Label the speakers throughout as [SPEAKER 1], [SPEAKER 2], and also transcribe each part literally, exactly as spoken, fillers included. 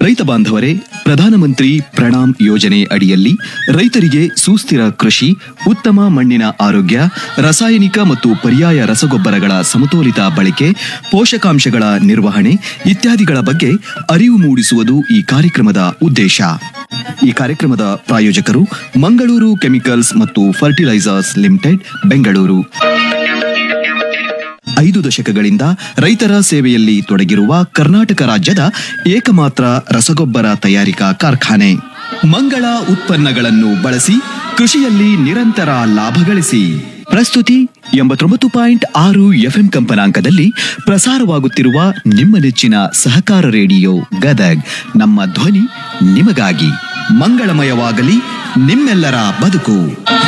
[SPEAKER 1] ರೈತ ಬಾಂಧವರೇ, ಪ್ರಧಾನಮಂತ್ರಿ ಪ್ರಣಾಮ್ ಯೋಜನೆ ಅಡಿಯಲ್ಲಿ ರೈತರಿಗೆ ಸುಸ್ಥಿರ ಕೃಷಿ, ಉತ್ತಮ ಮಣ್ಣಿನ ಆರೋಗ್ಯ, ರಾಸಾಯನಿಕ ಮತ್ತು ಪರ್ಯಾಯ ರಸಗೊಬ್ಬರಗಳ ಸಮತೋಲಿತ ಬಳಕೆ, ಪೋಷಕಾಂಶಗಳ ನಿರ್ವಹಣೆ ಇತ್ಯಾದಿಗಳ ಬಗ್ಗೆ ಅರಿವು ಮೂಡಿಸುವುದು ಈ ಕಾರ್ಯಕ್ರಮದ ಉದ್ದೇಶ. ಈ ಕಾರ್ಯಕ್ರಮದ ಪ್ರಾಯೋಜಕರು ಮಂಗಳೂರು ಕೆಮಿಕಲ್ಸ್ ಮತ್ತು ಫರ್ಟಿಲೈಸರ್ಸ್ ಲಿಮಿಟೆಡ್, ಬೆಂಗಳೂರು. ಐದು ದಶಕಗಳಿಂದ ರೈತರ ಸೇವೆಯಲ್ಲಿ ತೊಡಗಿರುವ ಕರ್ನಾಟಕ ರಾಜ್ಯದ ಏಕಮಾತ್ರ ರಸಗೊಬ್ಬರ ತಯಾರಿಕಾ ಕಾರ್ಖಾನೆ. ಮಂಗಳ ಉತ್ಪನ್ನಗಳನ್ನು ಬಳಸಿ ಕೃಷಿಯಲ್ಲಿ ನಿರಂತರ ಲಾಭ ಗಳಿಸಿ. ಪ್ರಸ್ತುತಿ ಎಂಬತ್ತೊಂಬತ್ತು ಪಾಯಿಂಟ್ ಆರು ಎಫ್ಎಂ ಕಂಪನಾಂಕದಲ್ಲಿ ಪ್ರಸಾರವಾಗುತ್ತಿರುವ ನಿಮ್ಮ ನೆಚ್ಚಿನ ಸಹಕಾರ ರೇಡಿಯೋ ಗದಗ್. ನಮ್ಮ ಧ್ವನಿ ನಿಮಗಾಗಿ. ಮಂಗಳಮಯವಾಗಲಿ ನಿಮ್ಮೆಲ್ಲರ ಬದುಕು.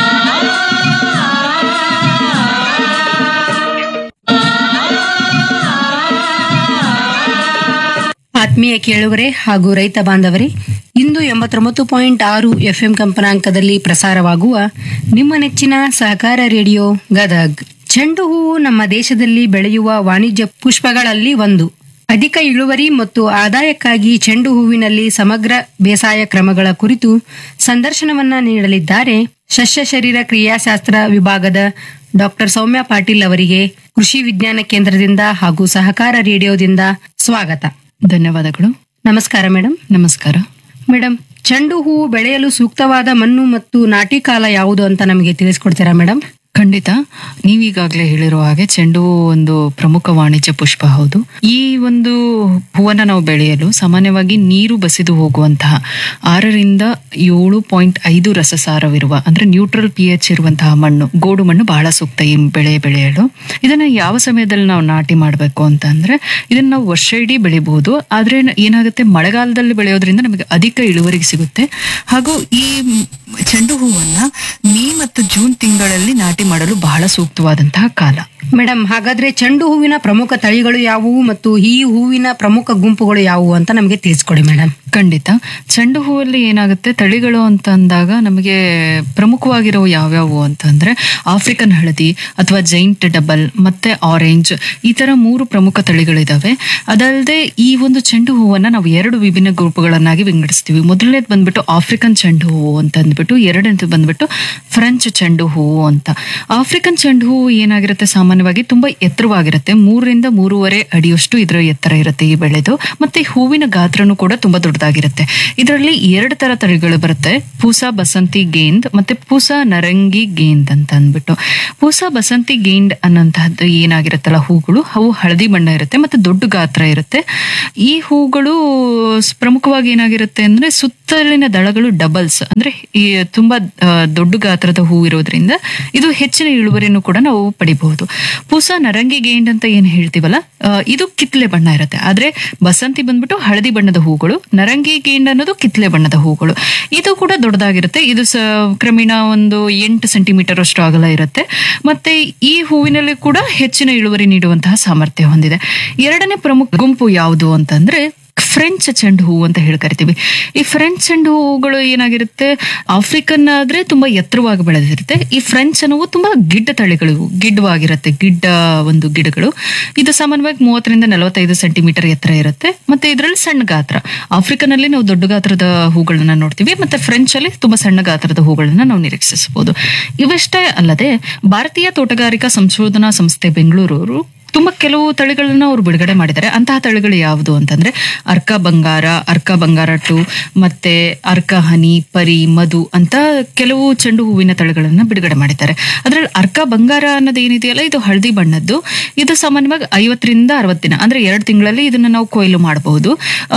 [SPEAKER 2] ಆತ್ಮೀಯ ಕೇಳುಗರೆ ಹಾಗೂ ರೈತ ಬಾಂಧವರೇ, ಇಂದು ಎಂಬತ್ತೊಂಬತ್ತು ಪಾಯಿಂಟ್ ಆರು ಎಫ್ಎಂ ಕಂಪನಾಂಕದಲ್ಲಿ ಪ್ರಸಾರವಾಗುವ ನಿಮ್ಮ ನೆಚ್ಚಿನ ಸಹಕಾರ ರೇಡಿಯೋ ಗದಗ್. ಚೆಂಡು ಹೂವು ನಮ್ಮ ದೇಶದಲ್ಲಿ ಬೆಳೆಯುವ ವಾಣಿಜ್ಯ ಪುಷ್ಪಗಳಲ್ಲಿ ಒಂದು. ಅಧಿಕ ಇಳುವರಿ ಮತ್ತು ಆದಾಯಕ್ಕಾಗಿ ಚೆಂಡು ಹೂವಿನಲ್ಲಿ ಸಮಗ್ರ ಬೇಸಾಯ ಕ್ರಮಗಳ ಕುರಿತು ಸಂದರ್ಶನವನ್ನ ನೀಡಲಿದ್ದಾರೆ ಸಸ್ಯ ಶರೀರ ಕ್ರಿಯಾಶಾಸ್ತ್ರ ವಿಭಾಗದ ಡಾಕ್ಟರ್ ಸೌಮ್ಯ ಪಾಟೀಲ್ ಅವರಿಗೆ ಕೃಷಿ ವಿಜ್ಞಾನ ಕೇಂದ್ರದಿಂದ ಹಾಗೂ ಸಹಕಾರ ರೇಡಿಯೋದಿಂದ ಸ್ವಾಗತ.
[SPEAKER 3] ಧನ್ಯವಾದಗಳು.
[SPEAKER 2] ನಮಸ್ಕಾರ ಮೇಡಮ್.
[SPEAKER 3] ನಮಸ್ಕಾರ
[SPEAKER 2] ಮೇಡಮ್, ಚೆಂಡು ಹೂವು ಬೆಳೆಯಲು ಸೂಕ್ತವಾದ ಮಣ್ಣು ಮತ್ತು ನಾಟಿ ಕಾಲ ಯಾವುದು ಅಂತ ನಮಗೆ ತಿಳಿಸ್ಕೊಡ್ತೀರಾ ಮೇಡಮ್?
[SPEAKER 3] ಖಂಡಿತ. ನೀವೀಗಾಗಲೇ ಹೇಳಿರೋ ಹಾಗೆ ಚೆಂಡು ಹೂವು ಒಂದು ಪ್ರಮುಖ ವಾಣಿಜ್ಯ ಪುಷ್ಪ ಹೌದು. ಈ ಒಂದು ಹೂವನ್ನ ನಾವು ಬೆಳೆಯಲು ಸಾಮಾನ್ಯವಾಗಿ ನೀರು ಬಸಿದು ಹೋಗುವಂತಹ ಆರರಿಂದ ಏಳು ಪಾಯಿಂಟ್ ಐದು ರಸಸಾರವಿರುವ ಅಂದ್ರೆ ನ್ಯೂಟ್ರಲ್ ಪಿ ಎಚ್ ಇರುವಂತಹ ಮಣ್ಣು, ಗೋಡು ಮಣ್ಣು ಬಹಳ ಸೂಕ್ತ ಈ ಬೆಳೆ ಬೆಳೆಯಲು. ಇದನ್ನ ಯಾವ ಸಮಯದಲ್ಲಿ ನಾವು ನಾಟಿ ಮಾಡಬೇಕು ಅಂತ ಅಂದ್ರೆ ಇದನ್ನ ನಾವು ವರ್ಷ ಇಡೀ ಬೆಳಿಬಹುದು. ಆದ್ರೆ ಏನಾಗುತ್ತೆ, ಮಳೆಗಾಲದಲ್ಲಿ ಬೆಳೆಯೋದ್ರಿಂದ ನಮಗೆ ಅಧಿಕ ಇಳುವರಿ ಸಿಗುತ್ತೆ. ಹಾಗೂ ಈ ಚೆಂಡು ಹೂವನ್ನ ಮೇ ಮತ್ತು ಜೂನ್ ತಿಂಗಳಲ್ಲಿ ನಾಟಿ ಮಾಡಲು ಬಹಳ ಸೂಕ್ತವಾದಂತಹ ಕಾಲ.
[SPEAKER 2] ಮೇಡಮ್, ಹಾಗಾದ್ರೆ ಚೆಂಡು ಹೂವಿನ ಪ್ರಮುಖ ತಳಿಗಳು ಯಾವುವು ಮತ್ತು ಈ ಹೂವಿನ ಪ್ರಮುಖ ಗುಂಪುಗಳು ಯಾವುವು ಅಂತ ನಮಗೆ ತಿಳಿಸ್ಕೊಡಿ ಮೇಡಮ್.
[SPEAKER 3] ಖಂಡಿತ. ಚೆಂಡು ಹೂವಲ್ಲಿ ಏನಾಗುತ್ತೆ, ತಳಿಗಳು ಅಂತ ಅಂದಾಗ ನಮಗೆ ಪ್ರಮುಖವಾಗಿರೋ ಯಾವ್ಯಾವು ಅಂತಂದ್ರೆ ಆಫ್ರಿಕನ್ ಹಳದಿ ಅಥವಾ ಜೈಂಟ್ ಡಬಲ್ ಮತ್ತೆ ಆರೆಂಜ್, ಈ ತರ ಮೂರು ಪ್ರಮುಖ ತಳಿಗಳಿದಾವೆ. ಅದಲ್ಲದೆ ಈ ಒಂದು ಚೆಂಡು ಹೂವನ್ನ ನಾವು ಎರಡು ವಿಭಿನ್ನ ಗ್ರೂಪ್ಗಳನ್ನಾಗಿ ವಿಂಗಡಿಸ್ತೀವಿ. ಮೊದಲನೇದು ಬಂದ್ಬಿಟ್ಟು ಆಫ್ರಿಕನ್ ಚೆಂಡು ಹೂವು ಅಂತ ಅಂದ್ಬಿಟ್ಟು, ಎರಡನೇದು ಬಂದ್ಬಿಟ್ಟು ಫ್ರೆಂಚ್ ಚೆಂಡು ಹೂವು ಅಂತ. ಆಫ್ರಿಕನ್ ಚೆಂಡು ಹೂವು ಏನಾಗಿರುತ್ತೆ, ಸಾಮಾನ್ಯವಾಗಿ ತುಂಬಾ ಎತ್ತರವಾಗಿರುತ್ತೆ. ಮೂರರಿಂದ ಮೂರುವರೆ ಅಡಿಯಷ್ಟು ಇದರ ಎತ್ತರ ಇರುತ್ತೆ ಈ ಬೆಳೆದು. ಮತ್ತೆ ಹೂವಿನ ಗಾತ್ರನೂ ಕೂಡ ತುಂಬಾ ದೊಡ್ಡದಾಗಿರುತ್ತೆ. ಇದರಲ್ಲಿ ಎರಡು ತರ ತಳಿಗಳು ಬರುತ್ತೆ, ಪೂಸಾ ಬಸಂತಿ ಗೇಂದ್ ಮತ್ತೆ ಪೂಸಾ ನರಂಗಿ ಗೇಂದ್ ಅಂತ ಅಂದ್ಬಿಟ್ಟು. ಪೂಸಾ ಬಸಂತಿ ಗೇಂಡ್ ಅನ್ನೋಂತಹದ್ದು ಏನಾಗಿರುತ್ತಲ್ಲ, ಹೂಗಳು ಅವು ಹಳದಿ ಬಣ್ಣ ಇರುತ್ತೆ ಮತ್ತೆ ದೊಡ್ಡ ಗಾತ್ರ ಇರುತ್ತೆ. ಈ ಹೂಗಳು ಪ್ರಮುಖವಾಗಿ ಏನಾಗಿರುತ್ತೆ ಅಂದ್ರೆ ಸುತ್ತಲಿನ ದಳಗಳು ಡಬಲ್ಸ್, ಅಂದ್ರೆ ಈ ತುಂಬಾ ದೊಡ್ಡ ಗಾತ್ರದ ಹೂ ಇರೋದ್ರಿಂದ ಇದು ಹೆಚ್ಚಿನ ಇಳುವರಿಯನ್ನು ಕೂಡ ನಾವು ಪಡಿಬಹುದು. ಪೂಸಾ ನರಂಗಿ ಗೇಂಡ್ ಅಂತ ಏನ್ ಹೇಳ್ತೀವಲ್ಲ, ಇದು ಕಿತ್ಲೆ ಬಣ್ಣ ಇರುತ್ತೆ. ಆದ್ರೆ ಬಸಂತಿ ಬಂದ್ಬಿಟ್ಟು ಹಳದಿ ಬಣ್ಣದ ಹೂಗಳು, ನರಂಗಿ ಗೇಂಡ್ ಅನ್ನೋದು ಕಿತ್ಲೆ ಬಣ್ಣದ ಹೂಗಳು. ಇದು ಕೂಡ ದೊಡ್ಡದಾಗಿರುತ್ತೆ. ಇದು ಸ ಕ್ರಮೇಣ ಒಂದು ಎಂಟು ಸೆಂಟಿಮೀಟರ್ ಅಷ್ಟು ಅಗಲ ಇರುತ್ತೆ. ಮತ್ತೆ ಈ ಹೂವಿನಲ್ಲಿ ಕೂಡ ಹೆಚ್ಚಿನ ಇಳುವರಿ ನೀಡುವಂತಹ ಸಾಮರ್ಥ್ಯ ಹೊಂದಿದೆ. ಎರಡನೇ ಪ್ರಮುಖ ಗುಂಪು ಯಾವುದು ಅಂತಂದ್ರೆ ಫ್ರೆಂಚ್ ಚೆಂಡು ಹೂವು ಅಂತ ಹೇಳಿ ಕರಿತೀವಿ. ಈ ಫ್ರೆಂಚ್ ಚೆಂಡು ಹೂವುಗಳು ಏನಾಗಿರುತ್ತೆ, ಆಫ್ರಿಕನ್ ಆದ್ರೆ ತುಂಬಾ ಎತ್ತರವಾಗಿ ಬೆಳೆದಿರುತ್ತೆ. ಈ ಫ್ರೆಂಚ್ ಅನ್ನುವು ತುಂಬಾ ಗಿಡ್ಡ ತಳಿಗಳು, ಗಿಡ್ಡವಾಗಿರುತ್ತೆ, ಗಿಡ್ಡ ಒಂದು ಗಿಡಗಳು. ಇದು ಸಾಮಾನ್ಯವಾಗಿ ಮೂವತ್ತರಿಂದ ನಲವತ್ತೈದು ಸೆಂಟಿಮೀಟರ್ ಎತ್ತರ ಇರುತ್ತೆ. ಮತ್ತೆ ಇದರಲ್ಲಿ ಸಣ್ಣ ಗಾತ್ರ. ಆಫ್ರಿಕನ್ ಅಲ್ಲಿ ನಾವು ದೊಡ್ಡ ಗಾತ್ರದ ಹೂಗಳನ್ನ ನೋಡ್ತೀವಿ, ಮತ್ತೆ ಫ್ರೆಂಚ್ ಅಲ್ಲಿ ತುಂಬಾ ಸಣ್ಣ ಗಾತ್ರದ ಹೂಗಳನ್ನ ನಾವು ನಿರೀಕ್ಷಿಸಬಹುದು. ಇವಷ್ಟೇ ಅಲ್ಲದೆ ಭಾರತೀಯ ತೋಟಗಾರಿಕಾ ಸಂಶೋಧನಾ ಸಂಸ್ಥೆ ಬೆಂಗಳೂರು ತುಂಬಾ ಕೆಲವು ತಳಿಗಳನ್ನ ಅವರು ಬಿಡುಗಡೆ ಮಾಡಿದ್ದಾರೆ. ಅಂತಹ ತಳಿಗಳು ಯಾವುದು ಅಂತಂದ್ರೆ ಅರ್ಕ ಬಂಗಾರ, ಅರ್ಕ ಬಂಗಾರ ಟು, ಮತ್ತೆ ಅರ್ಕ ಹನಿ, ಪರಿ, ಮಧು ಅಂತ ಕೆಲವು ಚೆಂಡು ಹೂವಿನ ತಳಿಗಳನ್ನ ಬಿಡುಗಡೆ ಮಾಡಿದ್ದಾರೆ. ಅದ್ರಲ್ಲಿ ಅರ್ಕ ಬಂಗಾರ ಅನ್ನೋದು ಏನಿದೆಯಲ್ಲ, ಇದು ಹಳದಿ ಬಣ್ಣದ್ದು. ಇದು ಸಾಮಾನ್ಯವಾಗಿ ಐವತ್ತರಿಂದ ಅರವತ್ತು ದಿನ ಅಂದ್ರೆ ಎರಡು ತಿಂಗಳಲ್ಲಿ ಇದನ್ನ ನಾವು ಕೊಯ್ಲು ಮಾಡಬಹುದು.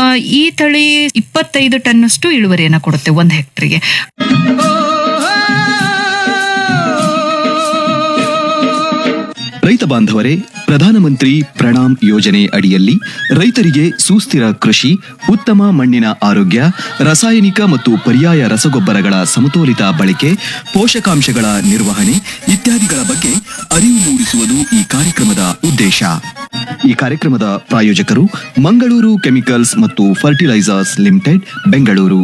[SPEAKER 3] ಈ ತಳಿ ಇಪ್ಪತ್ತೈದು ಟನ್ ಅಷ್ಟು ಇಳುವರಿಯನ್ನ ಕೊಡುತ್ತೆ ಒಂದ್ ಹೆಕ್ಟರ್ಗೆ.
[SPEAKER 1] ರೈತ ಬಾಂಧವರೇ, ಪ್ರಧಾನಮಂತ್ರಿ ಪ್ರಣಾಮ್ ಯೋಜನೆ ಅಡಿಯಲ್ಲಿ ರೈತರಿಗೆ ಸುಸ್ಥಿರ ಕೃಷಿ, ಉತ್ತಮ ಮಣ್ಣಿನ ಆರೋಗ್ಯ, ರಾಸಾಯನಿಕ ಮತ್ತು ಪರ್ಯಾಯ ರಸಗೊಬ್ಬರಗಳ ಸಮತೋಲಿತ ಬಳಕೆ, ಪೋಷಕಾಂಶಗಳ ನಿರ್ವಹಣೆ ಇತ್ಯಾದಿಗಳ ಬಗ್ಗೆ ಅರಿವು ಮೂಡಿಸುವುದು ಈ ಕಾರ್ಯಕ್ರಮದ ಉದ್ದೇಶ. ಈ ಕಾರ್ಯಕ್ರಮದ ಪ್ರಾಯೋಜಕರು ಮಂಗಳೂರು ಕೆಮಿಕಲ್ಸ್ ಮತ್ತು ಫರ್ಟಿಲೈಸರ್ಸ್ ಲಿಮಿಟೆಡ್, ಬೆಂಗಳೂರು.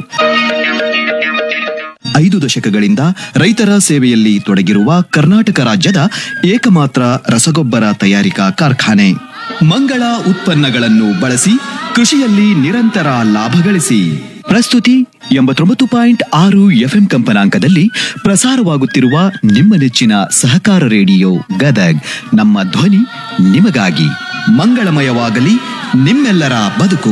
[SPEAKER 1] ಐದು ದಶಕಗಳಿಂದ ರೈತರ ಸೇವೆಯಲ್ಲಿ ತೊಡಗಿರುವ ಕರ್ನಾಟಕ ರಾಜ್ಯದ ಏಕಮಾತ್ರ ರಸಗೊಬ್ಬರ ತಯಾರಿಕಾ ಕಾರ್ಖಾನೆ. ಮಂಗಳ ಉತ್ಪನ್ನಗಳನ್ನು ಬಳಸಿ ಕೃಷಿಯಲ್ಲಿ ನಿರಂತರ ಲಾಭ ಗಳಿಸಿ. ಪ್ರಸ್ತುತಿ ಎಂಬತ್ತೊಂಬತ್ತು ಪಾಯಿಂಟ್ ಆರು ಎಫ್ಎಂ ಕಂಪನಾಂಕದಲ್ಲಿ ಪ್ರಸಾರವಾಗುತ್ತಿರುವ ನಿಮ್ಮ ನೆಚ್ಚಿನ ಸಹಕಾರ ರೇಡಿಯೋ ಗದಗ್. ನಮ್ಮ ಧ್ವನಿ ನಿಮಗಾಗಿ. ಮಂಗಳಮಯವಾಗಲಿ ನಿಮ್ಮೆಲ್ಲರ ಬದುಕು.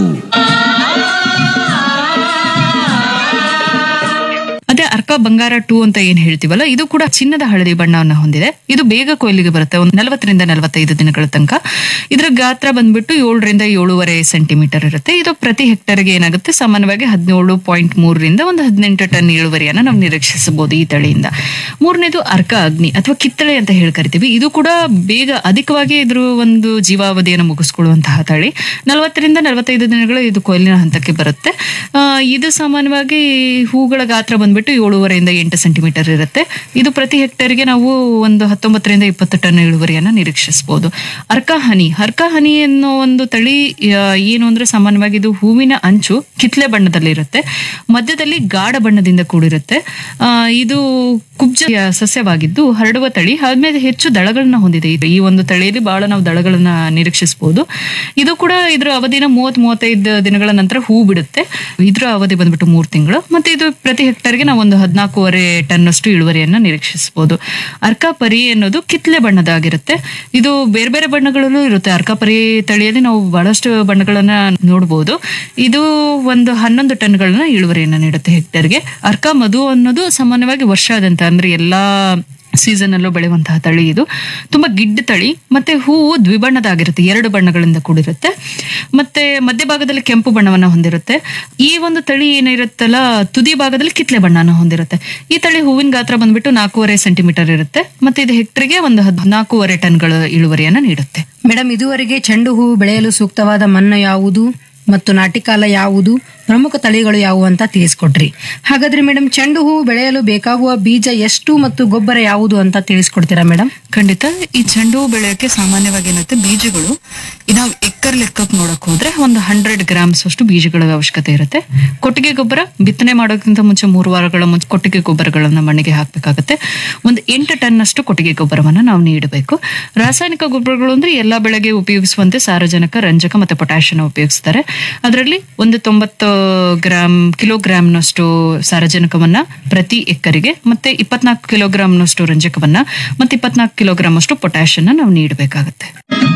[SPEAKER 3] ಅದೇ ಅರ್ಕ ಬಂಗಾರ ಟೂ ಅಂತ ಏನ್ ಹೇಳ್ತೀವಲ್ಲ, ಇದು ಕೂಡ ಚಿನ್ನದ ಹಳದಿ ಬಣ್ಣವನ್ನ ಹೊಂದಿದೆ. ಇದು ಬೇಗ ಕೊಯ್ಲಿಗೆ ಬರುತ್ತೆ, ಒಂದು ನಲವತ್ತರಿಂದ ನಲವತ್ತೈದು ದಿನಗಳ ತನಕ. ಇದರ ಗಾತ್ರ ಬಂದ್ಬಿಟ್ಟು ಏಳರಿಂದ ಏಳೂವರೆ ಸೆಂಟಿಮೀಟರ್ ಇರುತ್ತೆ. ಇದು ಪ್ರತಿ ಹೆಕ್ಟರ್ಗೆ ಏನಾಗುತ್ತೆ, ಸಾಮಾನ್ಯವಾಗಿ ಹದಿನೇಳು ಪಾಯಿಂಟ್ ಮೂರರಿಂದ ಒಂದು ಹದಿನೆಂಟು ಟನ್ ಇಳುವರಿಯನ್ನ ನಾವು ನಿರೀಕ್ಷಿಸಬಹುದು ಈ ತಳಿಯಿಂದ. ಮೂರನೇದು ಅರ್ಕ ಅಗ್ನಿ ಅಥವಾ ಕಿತ್ತಳೆ ಅಂತ ಹೇಳಿ ಕರಿತೀವಿ. ಇದು ಕೂಡ ಬೇಗ ಅಧಿಕವಾಗಿ ಇದ್ರ ಒಂದು ಜೀವಾವಧಿಯನ್ನು ಮುಗಿಸ್ಕೊಳ್ಳುವಂತಹ ತಳಿ. ನಲವತ್ತರಿಂದ ನಲವತ್ತೈದು ದಿನಗಳು ಇದು ಕೊಯ್ಲಿನ ಹಂತಕ್ಕೆ ಬರುತ್ತೆ. ಆ ಇದು ಸಾಮಾನ್ಯವಾಗಿ ಹೂಗಳ ಗಾತ್ರ ಬಂದ್ಬಿಟ್ಟು ಏಳೂವರೆಯಿಂದ ಎಂಟು ಸೆಂಟಿಮೀಟರ್ ಇರುತ್ತೆ. ಇದು ಪ್ರತಿ ಹೆಕ್ಟರ್ಗೆ ನಾವು ಒಂದು ಹತ್ತೊಂಬತ್ತರಿಂದ ಇಪ್ಪತ್ತು ಟನ್ ಇಳುವರಿಯನ್ನ ನಿರೀಕ್ಷಿಸಬಹುದು. ಅರ್ಕ ಹನಿ ಅರ್ಕ ಹನಿ ಅನ್ನೋ ಒಂದು ತಳಿ ಏನು ಅಂದ್ರೆ, ಸಾಮಾನ್ಯವಾಗಿ ಇದು ಹೂವಿನ ಅಂಚು ಕಿತ್ಲೆ ಬಣ್ಣದಲ್ಲಿ ಇರುತ್ತೆ, ಮಧ್ಯದಲ್ಲಿ ಗಾಢ ಬಣ್ಣದಿಂದ ಕೂಡಿರುತ್ತೆ. ಆ ಇದು ಕುಬ್ಜ ಸಸ್ಯವಾಗಿದ್ದು ಹರಡುವ ತಳಿ. ಆದ್ಮೇಲೆ ಹೆಚ್ಚು ದಳಗಳನ್ನ ಹೊಂದಿದೆ. ಈ ಒಂದು ತಳಿಯಲ್ಲಿ ಬಹಳ ನಾವು ದಳಗಳನ್ನ ನಿರೀಕ್ಷಿಸಬಹುದು. ಇದು ಕೂಡ ಇದರ ಅವಧಿನ ಮೂವತ್ ಮೂವತ್ತೈದು ದಿನಗಳ ನಂತರ ಹೂ ಬಿಡುತ್ತೆ. ಇದರ ಅವಧಿ ಬಂದ್ಬಿಟ್ಟು ಮೂರು ತಿಂಗಳು. ಮತ್ತೆ ಇದು ಪ್ರತಿ ಹೆಕ್ಟರ್ಗೆ ನಾವು ಒಂದು ಹದಿನಾಲ್ಕೂವರೆ ಟನ್ ಅಷ್ಟು ಇಳುವರಿಯನ್ನ ನಿರೀಕ್ಷಿಸಬಹುದು. ಅರ್ಕಾಪರಿ ಅನ್ನೋದು ಕಿತ್ಲೆ ಬಣ್ಣದಾಗಿರುತ್ತೆ. ಇದು ಬೇರೆ ಬೇರೆ ಬಣ್ಣಗಳಲ್ಲೂ ಇರುತ್ತೆ. ಅರ್ಕಾಪರಿ ತಳಿಯಲ್ಲಿ ನಾವು ಬಹಳಷ್ಟು ಬಣ್ಣಗಳನ್ನ ನೋಡಬಹುದು. ಇದು ಒಂದು ಹನ್ನೊಂದು ಟನ್ಗಳನ್ನ ಇಳುವರಿಯನ್ನ ನೀಡುತ್ತೆ ಹೆಕ್ಟರ್ಗೆ. ಅರ್ಕ ಮಧು ಅನ್ನೋದು ಸಾಮಾನ್ಯವಾಗಿ ವರ್ಷಾದಂತ ಅಂದ್ರೆ ಎಲ್ಲಾ ಸೀಸನ್ ಅಲ್ಲೂ ಬೆಳೆಯುವಂತಹ ತಳಿ. ಇದು ತುಂಬಾ ಗಿಡ್ಡ ತಳಿ. ಮತ್ತೆ ಹೂವು ದ್ವಿಬಣ್ಣದಾಗಿರುತ್ತೆ, ಎರಡು ಬಣ್ಣಗಳಿಂದ ಕೂಡಿರುತ್ತೆ. ಮತ್ತೆ ಮಧ್ಯಭಾಗದಲ್ಲಿ ಕೆಂಪು ಬಣ್ಣವನ್ನ ಹೊಂದಿರುತ್ತೆ. ಈ ಒಂದು ತಳಿ ಏನಿರುತ್ತಲ್ಲ, ತುದಿ ಭಾಗದಲ್ಲಿ ಕಿತ್ಲೆ ಬಣ್ಣನ ಹೊಂದಿರುತ್ತೆ. ಈ ತಳಿ ಹೂವಿನ ಗಾತ್ರ ಬಂದ್ಬಿಟ್ಟು ನಾಲ್ಕೂವರೆ ಸೆಂಟಿಮೀಟರ್ ಇರುತ್ತೆ. ಮತ್ತೆ ಇದು ಹೆಕ್ಟರ್ಗೆ ಒಂದು ಹದಿನಾಲ್ಕೂವರೆ ಟನ್ಗಳ ಇಳುವರಿಯನ್ನ ನೀಡುತ್ತೆ.
[SPEAKER 2] ಮೇಡಮ್, ಇದುವರೆಗೆ ಚೆಂಡು ಹೂ ಬೆಳೆಯಲು ಸೂಕ್ತವಾದ ಮಣ್ಣು ಯಾವುದು ಮತ್ತು ನಾಟಿಕಾಲ ಯಾವುದು, ಪ್ರಮುಖ ತಳಿಗಳು ಯಾವುವು ಅಂತ ತಿಳಿಸ್ಕೊಟ್ರಿ. ಹಾಗಾದ್ರೆ ಮೇಡಮ್, ಚೆಂಡು ಹೂ ಬೆಳೆಯಲು ಬೇಕಾಗುವ ಬೀಜ ಎಷ್ಟು ಮತ್ತು ಗೊಬ್ಬರ ಯಾವುದು ಅಂತ ತಿಳಿಸ್ಕೊಡ್ತೀರಾ ಮೇಡಮ್?
[SPEAKER 3] ಖಂಡಿತ. ಈ ಚೆಂಡು ಹೂ ಬೆಳೆಯೋಕೆ ಸಾಮಾನ್ಯವಾಗಿ ಏನತ್ತೆ, ಬೀಜಗಳು ನಾವು ಎಕ್ಕರ್ ಲೆಕ್ಕಕ್ಕೆ ನೋಡಕ್ ಹೋದ್ರೆ ಒಂದು ಹಂಡ್ರೆಡ್ ಗ್ರಾಮ್ಸ್ ಅಷ್ಟು ಬೀಜಗಳ ಅವಶ್ಯಕತೆ ಇರುತ್ತೆ. ಕೊಟ್ಟಿಗೆ ಗೊಬ್ಬರ ಬಿತ್ತನೆ ಮಾಡೋಕ್ಕಿಂತ ಮುಂಚೆ ಮೂರು ವಾರಗಳ ಮುಂಚೆ ಕೊಟ್ಟಿಗೆ ಗೊಬ್ಬರಗಳನ್ನ ಮಣ್ಣಿಗೆ ಹಾಕ್ಬೇಕಾಗತ್ತೆ. ಒಂದು ಎಂಟು ಟನ್ ಅಷ್ಟು ಕೊಟ್ಟಿಗೆ ಗೊಬ್ಬರವನ್ನ ನಾವು ನೀಡಬೇಕು. ರಾಸಾಯನಿಕ ಗೊಬ್ಬರಗಳು ಅಂದ್ರೆ ಎಲ್ಲಾ ಬೆಳೆಗೆ ಉಪಯೋಗಿಸುವಂತೆ ಸಾರಜನಕ, ರಂಜಕ ಮತ್ತೆ ಪೊಟ್ಯಾಷಿಯಂ ಉಪಯೋಗಿಸ್ತಾರೆ. ಅದರಲ್ಲಿ ಒಂದು ತೊಂಬತ್ತು ಗ್ರಾಮ್ ಕಿಲೋಗ್ರಾಮ್ನಷ್ಟು ಸಾರಜನಕವನ್ನ ಪ್ರತಿ ಎಕರೆಗೆ, ಮತ್ತೆ ಇಪ್ಪತ್ನಾಲ್ಕು ಕಿಲೋಗ್ರಾಮ್ನಷ್ಟು ರಂಜಕವನ್ನ, ಮತ್ತೆ ಇಪ್ಪತ್ನಾಲ್ಕು ಕಿಲೋಗ್ರಾಮ್ ಅಷ್ಟು ಪೊಟ್ಯಾಷಿಯಂ ನಾವು ನೀಡಬೇಕಾಗತ್ತೆ.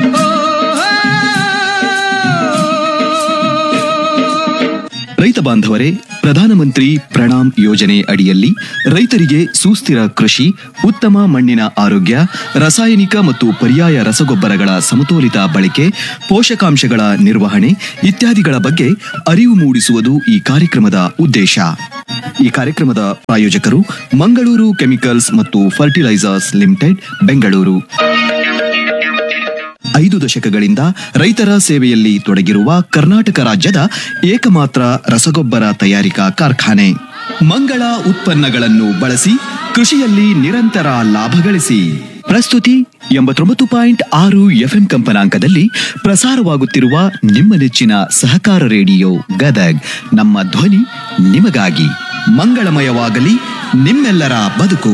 [SPEAKER 1] ರೈತ ಬಾಂಧವರೇ, ಪ್ರಧಾನಮಂತ್ರಿ ಪ್ರಣಾಮ್ ಯೋಜನೆ ಅಡಿಯಲ್ಲಿ ರೈತರಿಗೆ ಸುಸ್ಥಿರ ಕೃಷಿ, ಉತ್ತಮ ಮಣ್ಣಿನ ಆರೋಗ್ಯ, ರಾಸಾಯನಿಕ ಮತ್ತು ಪರ್ಯಾಯ ರಸಗೊಬ್ಬರಗಳ ಸಮತೋಲಿತ ಬಳಕೆ, ಪೋಷಕಾಂಶಗಳ ನಿರ್ವಹಣೆ ಇತ್ಯಾದಿಗಳ ಬಗ್ಗೆ ಅರಿವು ಮೂಡಿಸುವುದು ಈ ಕಾರ್ಯಕ್ರಮದ ಉದ್ದೇಶ. ಈ ಕಾರ್ಯಕ್ರಮದ ಪ್ರಾಯೋಜಕರು ಮಂಗಳೂರು ಕೆಮಿಕಲ್ಸ್ ಮತ್ತು ಫರ್ಟಿಲೈಸರ್ಸ್ ಲಿಮಿಟೆಡ್, ಬೆಂಗಳೂರು. ಐದು ದಶಕಗಳಿಂದ ರೈತರ ಸೇವೆಯಲ್ಲಿ ತೊಡಗಿರುವ ಕರ್ನಾಟಕ ರಾಜ್ಯದ ಏಕಮಾತ್ರ ರಸಗೊಬ್ಬರ ತಯಾರಿಕಾ ಕಾರ್ಖಾನೆ. ಮಂಗಳ ಉತ್ಪನ್ನಗಳನ್ನು ಬಳಸಿ ಕೃಷಿಯಲ್ಲಿ ನಿರಂತರ ಲಾಭ ಗಳಿಸಿ. ಪ್ರಸ್ತುತಿ ಎಂಬತ್ತೊಂಬತ್ತು ಪಾಯಿಂಟ್ ಆರು ಎಫ್ಎಂ ಕಂಪನಾಂಕದಲ್ಲಿ ಪ್ರಸಾರವಾಗುತ್ತಿರುವ ನಿಮ್ಮ ನೆಚ್ಚಿನ ಸಹಕಾರ ರೇಡಿಯೋ ಗದಗ್. ನಮ್ಮ ಧ್ವನಿ ನಿಮಗಾಗಿ. ಮಂಗಳಮಯವಾಗಲಿ ನಿಮ್ಮೆಲ್ಲರ ಬದುಕು.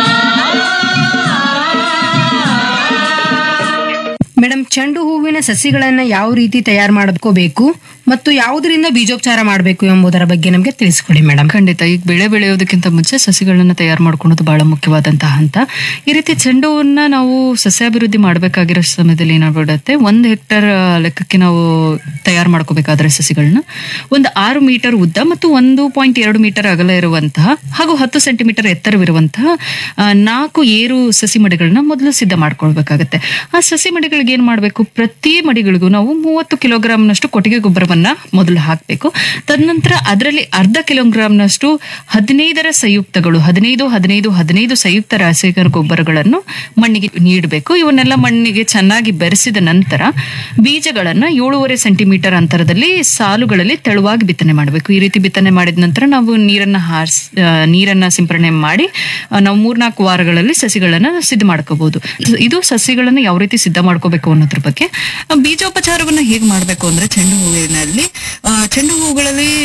[SPEAKER 2] ಮೇಡಮ್, ಚೆಂಡು ಹೂವಿನ ಸಸಿಗಳನ್ನ ಯಾವ ರೀತಿ ತಯಾರು ಮಾಡ್ಕೋಬೇಕು ಮತ್ತು ಯಾವುದರಿಂದ ಬೀಜೋಪಚಾರ ಮಾಡಬೇಕು ಎಂಬುದರ ಬಗ್ಗೆ ನಮಗೆ ತಿಳಿಸ್ಕೊಡಿ ಮೇಡಮ್.
[SPEAKER 3] ಖಂಡಿತ. ಈಗ ಬೆಳೆ ಬೆಳೆಯೋದಕ್ಕಿಂತ ಮುಂಚೆ ಸಸಿಗಳನ್ನ ತಯಾರು ಮಾಡ್ಕೊಳ್ಳೋದು ಬಹಳ ಮುಖ್ಯವಾದಂತಹ ಹಂತ. ಈ ರೀತಿ ಚೆಂಡು ಹೂವನ್ನ ನಾವು ಸಸ್ಯಾಭಿವೃದ್ಧಿ ಮಾಡಬೇಕಾಗಿರೋ ಸಮಯದಲ್ಲಿ ಏನಾಗ್ಬಿಡುತ್ತೆ, ಒಂದು ಹೆಕ್ಟರ್ ಲೆಕ್ಕಕ್ಕೆ ನಾವು ತಯಾರು ಮಾಡ್ಕೋಬೇಕಾದ್ರೆ ಸಸಿಗಳನ್ನ ಒಂದು ಆರು ಮೀಟರ್ ಉದ್ದ ಮತ್ತು ಒಂದು ಪಾಯಿಂಟ್ ಎರಡು ಮೀಟರ್ ಅಗಲ ಇರುವಂತಹ ಹಾಗೂ ಹತ್ತು ಸೆಂಟಿಮೀಟರ್ ಎತ್ತರವಿರುವಂತಹ ನಾಲ್ಕು ಏರು ಸಸಿ ಮಡಿಗಳನ್ನ ಮೊದಲು ಸಿದ್ಧ ಮಾಡ್ಕೊಳ್ಬೇಕಾಗತ್ತೆ. ಆ ಸಸಿ ಮಡಿಗಳಿಗೆ ಏನ್ ಮಾಡ್ಬೇಕು, ಪ್ರತಿ ಮಡಿಗಳಿಗೂ ನಾವು ಮೂವತ್ತು ಕಿಲೋಗ್ರಾಮ್ನಷ್ಟು ಕೊಟ್ಟಿಗೆ ಗೊಬ್ಬರವನ್ನ ಮೊದಲು ಹಾಕಬೇಕು. ತದನಂತರ ಅದರಲ್ಲಿ ಅರ್ಧ ಕಿಲೋಗ್ರಾಮ್ನಷ್ಟು ಹದಿನೈದರ ಸಂಯುಕ್ತಗಳು ಹದಿನೈದು ಹದಿನೈದು ಹದಿನೈದು ಸಂಯುಕ್ತ ರಾಸಾಯನಿಕ ಗೊಬ್ಬರಗಳನ್ನು ಮಣ್ಣಿಗೆ ನೀಡಬೇಕು. ಇವನ್ನೆಲ್ಲ ಮಣ್ಣಿಗೆ ಚೆನ್ನಾಗಿ ಬೆರೆಸಿದ ನಂತರ ಬೀಜಗಳನ್ನ ಏಳೂವರೆ ಸೆಂಟಿಮೀಟರ್ ಅಂತರದಲ್ಲಿ ಸಾಲುಗಳಲ್ಲಿ ತೆಳುವಾಗಿ ಬಿತ್ತನೆ ಮಾಡಬೇಕು. ಈ ರೀತಿ ಬಿತ್ತನೆ ಮಾಡಿದ ನಂತರ ನಾವು ನೀರನ್ನ ಹಾರಿಸಿ ನೀರನ್ನ ಸಿಂಪರಣೆ ಮಾಡಿ ನಾವು ಮೂರ್ನಾಲ್ಕು ವಾರಗಳಲ್ಲಿ ಸಸಿಗಳನ್ನ ಸಿದ್ಧ ಮಾಡ್ಕೋಬಹುದು. ಇದು ಸಸಿಗಳನ್ನ ಯಾವ ರೀತಿ ಸಿದ್ಧ ಮಾಡ್ಕೋಬೇಕು ಅನ್ನೋದ್ರ ಬಗ್ಗೆ. ಬೀಜೋಪಚಾರವನ್ನ ಹೇಗೆ ಮಾಡಬೇಕು ಅಂದ್ರೆ, ಚೆಂಡು ಹೂವಿನಲ್ಲಿ ಚೆಂಡು ಹೂಗಳಲ್ಲಿ ನೀವೇನ್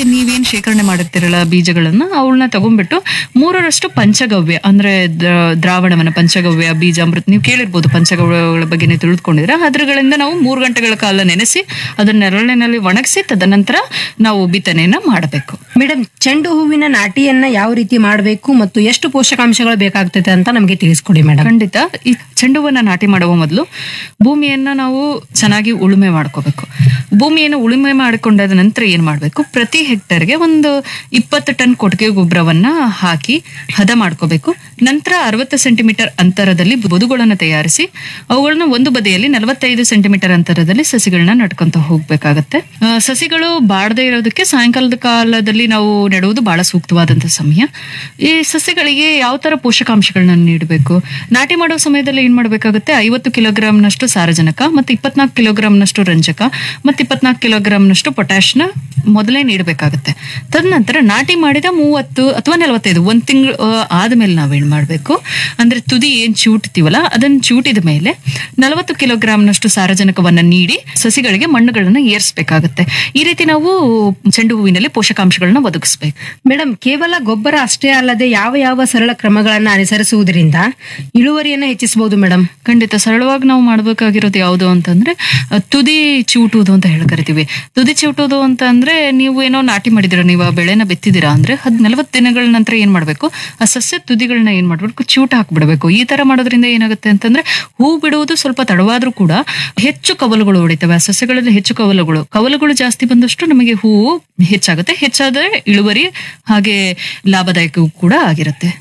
[SPEAKER 3] ಶೇಖರಣೆ ಮಾಡಿರ್ತಿರಲ್ಲ ಬೀಜಗಳನ್ನ ಅವಳನ್ನ ತಗೊಂಡ್ಬಿಟ್ಟು ಮೂರರಷ್ಟು ಪಂಚಗವ್ಯ ಅಂದ್ರೆ ದ್ರ- ದ್ರಾವಣವನ್ನ ಪಂಚಗವ್ಯ ಬೀಜಾಮೃತ ನೀವು ಕೇಳಿರ್ಬೋದು ಪಂಚಗವ್ಯಗಳ ಬಗ್ಗೆ ತಿಳಿದುಕೊಂಡಿದ್ರೆ ಅದ್ರಗಳಿಂದ ನಾವು ಮೂರು ಗಂಟೆಗಳ ಕಾಲ ನೆನೆಸಿ ಅದನ್ನ ನೆರಳಿನಲ್ಲಿ ಒಣಗಿಸಿ ತದನಂತರ ನಾವು ಬಿತ್ತನೆಯನ್ನ ಮಾಡಬೇಕು.
[SPEAKER 2] ಮೇಡಮ್, ಚೆಂಡು ಹೂವಿನ ನಾಟಿಯನ್ನ ಯಾವ ರೀತಿ ಮಾಡಬೇಕು ಮತ್ತು ಎಷ್ಟು ಪೋಷಕಾಂಶಗಳು ಬೇಕಾಗ್ತದೆ ಅಂತ ನಮಗೆ ತಿಳಿಸ್ಕೊಡಿ ಮೇಡಮ್.
[SPEAKER 3] ಖಂಡಿತ. ಈ ಚೆಂಡು ಹೂವನ್ನ ನಾಟಿ ಮಾಡುವ ಮೊದಲು ಭೂಮಿಯನ್ನ ನಾವು ಚೆನ್ನಾಗಿ ಉಳುಮೆ ಮಾಡ್ಕೋಬೇಕು. ಭೂಮಿಯನ್ನು ಉಳುಮೆ ಮಾಡಿಕೊಂಡಾದ ನಂತರ ಏನ್ ಮಾಡ್ಬೇಕು, ಪ್ರತಿ ಹೆಕ್ಟರ್ಗೆ ಒಂದು ಇಪ್ಪತ್ತು ಟನ್ ಕೊಟ್ಟಿಗೆ ಗೊಬ್ಬರವನ್ನ ಹಾಕಿ ಹದ ಮಾಡ್ಕೋಬೇಕು. ನಂತರ ಅರವತ್ತು ಸೆಂಟಿಮೀಟರ್ ಅಂತರದಲ್ಲಿ ಬದುಗಳನ್ನು ತಯಾರಿಸಿ ಅವುಗಳನ್ನ ಒಂದು ಬದಿಯಲ್ಲಿ ನಲವತ್ತೈದು ಸೆಂಟಿಮೀಟರ್ ಅಂತರದಲ್ಲಿ ಸಸಿಗಳನ್ನ ನಡ್ಕೊಂತ ಹೋಗ್ಬೇಕಾಗತ್ತೆ. ಆ, ಸಸಿಗಳು ಬಾಡದೇ ಇರೋದಕ್ಕೆ ಸಾಯಂಕಾಲದ ಕಾಲದಲ್ಲಿ ನಾವು ನೆಡುವುದು ಬಹಳ ಸೂಕ್ತವಾದಂತ ಸಮಯ. ಈ ಸಸ್ಯಗಳಿಗೆ ಯಾವ ತರ ಪೋಷಕಾಂಶಗಳನ್ನ ನೀಡಬೇಕು, ನಾಟಿ ಮಾಡೋ ಸಮಯದಲ್ಲಿ ಏನ್ ಮಾಡ್ಬೇಕಾಗುತ್ತೆ, ಐವತ್ತು ಕಿಲೋಗ್ರಾಂನಷ್ಟು ಸಾರಜನಕ ಮತ್ತೆ ಇಪ್ಪತ್ನಾಲ್ಕು ಕಿಲೋಗ್ರಾಂನಷ್ಟು ರಂಜಕ ಮತ್ತೆ ಇಪ್ಪತ್ನಾಲ್ಕು ಕಿಲೋಗ್ರಾಂನಷ್ಟು ಪೊಟ್ಯಾಶ್ನ ಮೊದಲೇ ನೀಡಬೇಕಾಗುತ್ತೆ. ತದನಂತರ ನಾಟಿ ಮಾಡಿದ ಮೂವತ್ತು ಅಥವಾ ನಲವತ್ತೈದು ಒಂದ್ ತಿಂಗಳು ಆದ್ಮೇಲೆ ನಾವೇನ್ ಮಾಡ್ಬೇಕು ಅಂದ್ರೆ ತುದಿ ಏನ್ ಚೂಟ್ತೀವಲ್ಲ ಅದನ್ನ ಚೂಟಿದ ಮೇಲೆ ನಲವತ್ತು ಕಿಲೋಗ್ರಾಂನಷ್ಟು ಸಾರಜನಕವನ್ನ ನೀಡಿ ಸಸಿಗಳಿಗೆ ಮಣ್ಣುಗಳನ್ನ ಏರಿಸಬೇಕಾಗುತ್ತೆ. ಈ ರೀತಿ ನಾವು ಚೆಂಡು ಹೂವಿನಲ್ಲಿ ಪೋಷಕಾಂಶಗಳನ್ನ ಒದಗಿಸ್ಬೇಕು.
[SPEAKER 2] ಮೇಡಮ್, ಕೇವಲ ಗೊಬ್ಬರ ಅಷ್ಟೇ ಅಲ್ಲದೆ ಯಾವ ಯಾವ ಸರಳ ಕ್ರಮಗಳನ್ನ ಅನುಸರಿಸುವುದರಿಂದ ಇಳುವರಿಯನ್ನ ಹೆಚ್ಚಿಸಬಹುದು ಮೇಡಮ್?
[SPEAKER 3] ಖಂಡಿತ. ಸರಳವಾಗಿ ನಾವು ಮಾಡ್ಬೇಕಾಗಿರೋದು ಯಾವುದು ಅಂತಂದ್ರೆ ಅ, ತುದಿ ಚಿವುಟುವುದು ಅಂತ ಹೇಳಿ ಕರಿತೀವಿ. ತುದಿ ಚಿವುಟುವುದು ಅಂತ ಅಂದ್ರೆ ನೀವು ಏನೋ ನಾಟಿ ಮಾಡಿದಿರ, ನೀವು ಆ ಬೆಳೆನ ಬೆತ್ತಿದಿರಾ ಅಂದ್ರೆ ಹದ್ ನಲವತ್ತು ದಿನಗಳ ನಂತರ ಏನ್ ಮಾಡ್ಬೇಕು, ಆ ಸಸ್ಯ ತುದಿಗಳನ್ನ ಏನ್ ಮಾಡ್ಬೇಕು, ಚಿವುಟ ಹಾಕ್ಬಿಡ್ಬೇಕು. ಈ ತರ ಮಾಡೋದ್ರಿಂದ ಏನಾಗುತ್ತೆ ಅಂತಂದ್ರೆ ಹೂ ಬಿಡುವುದು ಸ್ವಲ್ಪ ತಡವಾದ್ರೂ ಕೂಡ ಹೆಚ್ಚು ಕವಲುಗಳು ಹೊಡಿತವೆ. ಆ ಸಸ್ಯಗಳಲ್ಲಿ ಹೆಚ್ಚು ಕವಲುಗಳು ಕವಲುಗಳು ಜಾಸ್ತಿ ಬಂದಷ್ಟು ನಮಗೆ ಹೂವು ಹೆಚ್ಚಾಗುತ್ತೆ. ಹೆಚ್ಚಾದ್ರೆ ಇಳುವರಿ ಹಾಗೆ ಲಾಭದಾಯಕವೂ ಕೂಡ ಆಗಿರುತ್ತೆ.